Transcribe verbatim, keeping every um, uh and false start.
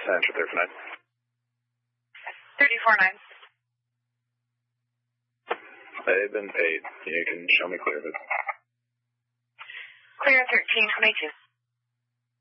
Enter there for nine. thirty-four nine. They've been paid. You can show me clear of it. Clear thirteen twenty-two.